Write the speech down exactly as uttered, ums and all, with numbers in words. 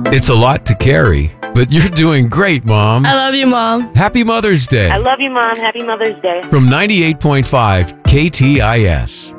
It's a lot to carry, but you're doing great, Mom. I love you, Mom. Happy Mother's Day I love you, Mom. Happy Mother's Day. from ninety-eight point five K T I S.